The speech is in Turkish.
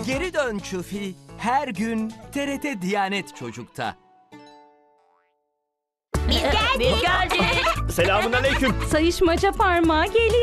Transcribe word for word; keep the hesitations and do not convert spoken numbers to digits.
Geri Dön Çufi her gün T R T Diyanet Çocuk'ta. Biz geldik. Selamun aleyküm. Sayışmaca parmağı geliyor.